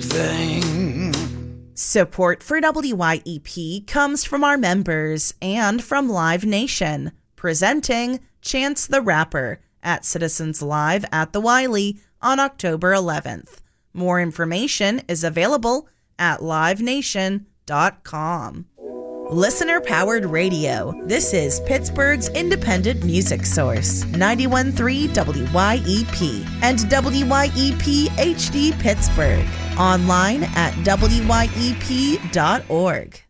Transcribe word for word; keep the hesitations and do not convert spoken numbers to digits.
thing. Support for W Y E P comes from our members and from Live Nation, presenting Chance the Rapper at Citizens Live at the Wiley on October eleventh. More information is available at live nation dot com. Listener-powered radio. This is Pittsburgh's independent music source, ninety-one point three W Y E P and W Y E P H D Pittsburgh. Online at W Y E P dot org.